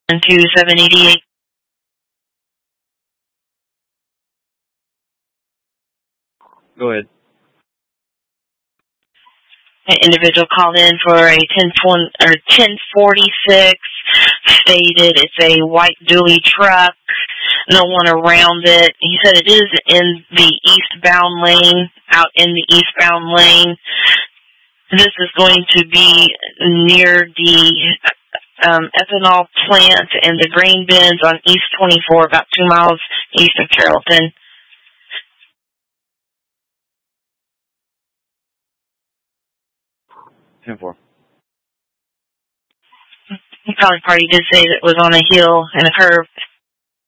788. Go ahead. An individual called in for a 1046, stated it's a white dually truck, no one around it. He said it is in the eastbound lane, out in the eastbound lane. This is going to be near the ethanol plant and the grain bins on East 24, about 2 miles east of Carrollton. Four. The calling party did say that it was on a hill and a curve.